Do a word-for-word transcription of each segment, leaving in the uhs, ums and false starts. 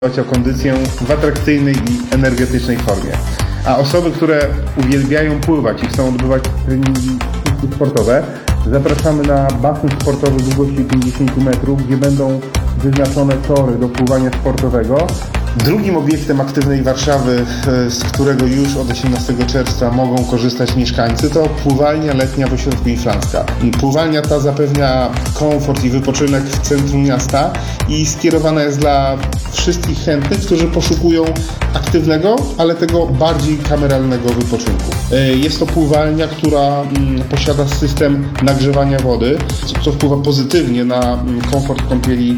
o kondycję w atrakcyjnej i energetycznej formie. A osoby, które uwielbiają pływać i chcą odbywać treningi sportowe, zapraszamy na basen sportowy długości pięćdziesiąt metrów, gdzie będą wyznaczone tory do pływania sportowego. Drugim obiektem aktywnej Warszawy, z którego już od osiemnastego czerwca mogą korzystać mieszkańcy, to pływalnia letnia w ośrodku Inflancka. Pływalnia ta zapewnia komfort i wypoczynek w centrum miasta i skierowana jest dla wszystkich chętnych, którzy poszukują aktywnego, ale tego bardziej kameralnego wypoczynku. Jest to pływalnia, która posiada system nagrzewania wody, co wpływa pozytywnie na komfort kąpieli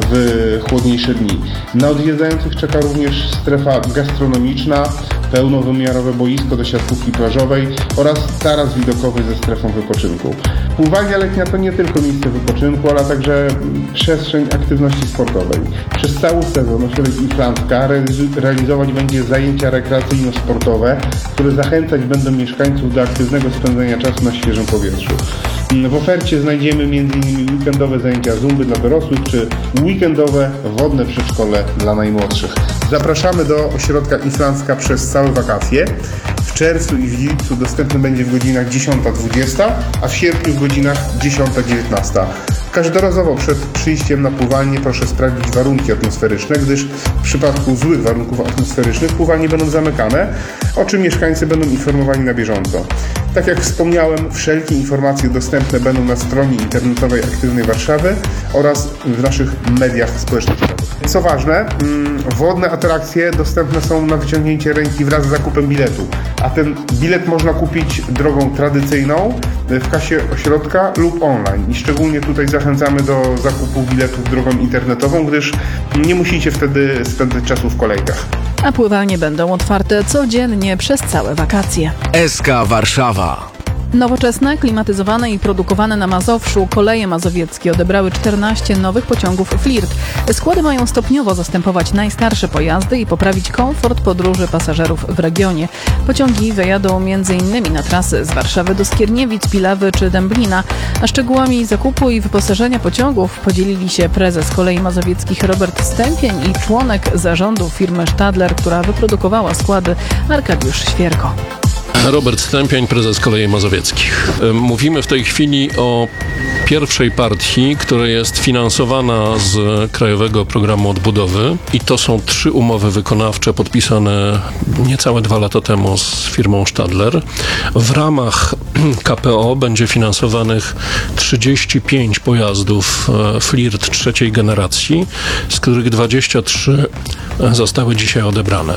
w chłodniejsze dni. Na odwiedzających czeka również strefa gastronomiczna, pełnowymiarowe boisko do siatkówki plażowej oraz taras widokowy ze strefą wypoczynku. Pływalnia letnia to nie tylko miejsce wypoczynku, ale także przestrzeń aktywności sportowej. Przez cały sezon ośrodek Inflancka realizować będzie zajęcia rekreacyjno-sportowe, które zachęcać będą mieszkańców do aktywnego spędzania czasu na świeżym powietrzu. W ofercie znajdziemy między innymi weekendowe zajęcia zumby dla dorosłych czy weekendowe wodne przedszkole dla najmłodszych. Zapraszamy do ośrodka Inflancka przez całe wakacje. W czerwcu i w lipcu dostępny będzie w godzinach dziesiąta dwudziesta, a w sierpniu w godzinach dziesiąta dziewiętnaста. Każdorazowo przed przyjściem na pływalnię proszę sprawdzić warunki atmosferyczne, gdyż w przypadku złych warunków atmosferycznych pływalnie będą zamykane, o czym mieszkańcy będą informowani na bieżąco. Tak jak wspomniałem, wszelkie informacje dostępne będą na stronie internetowej Aktywnej Warszawy oraz w naszych mediach społecznościowych. Co ważne, wodne atrakcje dostępne są na wyciągnięcie ręki wraz z zakupem biletu, a ten bilet można kupić drogą tradycyjną w kasie ośrodka lub online. I szczególnie tutaj zachęcamy do zakupu biletów drogą internetową, gdyż nie musicie wtedy spędzać czasu w kolejkach. A pływalnie będą otwarte codziennie przez całe wakacje. S K Warszawa. Nowoczesne, klimatyzowane i produkowane na Mazowszu koleje mazowieckie odebrały czternaście nowych pociągów Flirt. Składy mają stopniowo zastępować najstarsze pojazdy i poprawić komfort podróży pasażerów w regionie. Pociągi wyjadą między innymi na trasy z Warszawy do Skierniewic, Pilawy czy Dęblina. A szczegółami zakupu i wyposażenia pociągów podzielili się prezes Kolei Mazowieckich Robert Stępień i członek zarządu firmy Stadler, która wyprodukowała składy, Arkadiusz Świerko. Robert Stępień, prezes Kolei Mazowieckich. Mówimy w tej chwili o pierwszej partii, która jest finansowana z Krajowego Programu Odbudowy i to są trzy umowy wykonawcze podpisane niecałe dwa lata temu z firmą Stadler. W ramach K P O będzie finansowanych trzydzieści pięć pojazdów Flirt trzeciej generacji, z których dwadzieścia trzy zostały dzisiaj odebrane.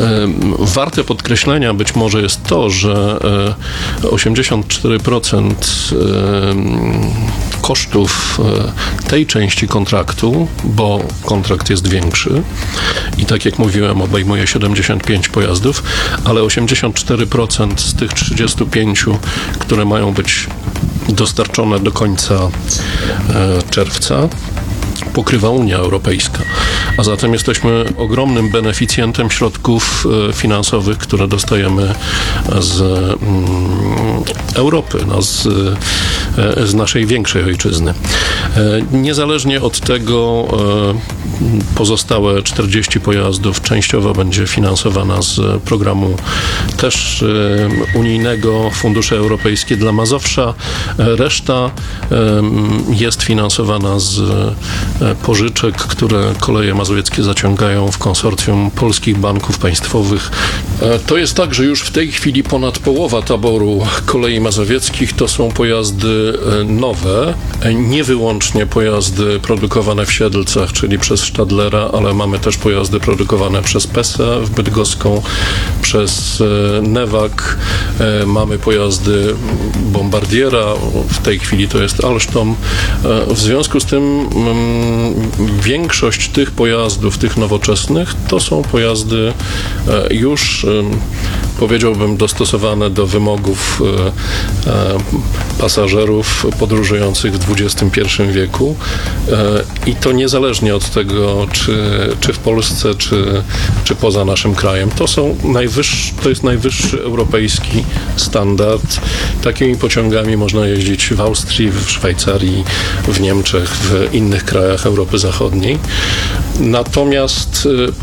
Warte podkreślenia być może jest to, że osiemdziesiąt cztery procent kosztów tej części kontraktu, bo kontrakt jest większy i tak jak mówiłem obejmuje siedemdziesiąt pięć pojazdów, ale osiemdziesiąt cztery procent z tych trzydziestu pięciu, które mają być dostarczone do końca czerwca, pokrywa Unia Europejska. A zatem jesteśmy ogromnym beneficjentem środków finansowych, które dostajemy z mm, Europy, no, z, z naszej większej ojczyzny. Niezależnie od tego pozostałe czterdzieści pojazdów częściowo będzie finansowana z programu też unijnego Fundusze Europejskie dla Mazowsza. Reszta jest finansowana z pożyczek, które Koleje Mazowieckie zaciągają w konsorcjum polskich banków państwowych. To jest tak, że już w tej chwili ponad połowa taboru Kolei Mazowieckich to są pojazdy nowe, nie wyłącznie pojazdy produkowane w Siedlcach, czyli przez Stadlera, ale mamy też pojazdy produkowane przez P S E w Bydgoską, przez Newag, mamy pojazdy Bombardiera, w tej chwili to jest Alstom. W związku z tym większość tych pojazdów, tych nowoczesnych, to są pojazdy już, powiedziałbym, dostosowane do wymogów pasażerów podróżujących w dwudziestym pierwszym wieku i to niezależnie od tego, czy, czy w Polsce, czy, czy poza naszym krajem. To są najwyższy, to jest najwyższy europejski standard. Takimi pociągami można jeździć w Austrii, w Szwajcarii, w Niemczech, w innych krajach Europy Zachodniej. Natomiast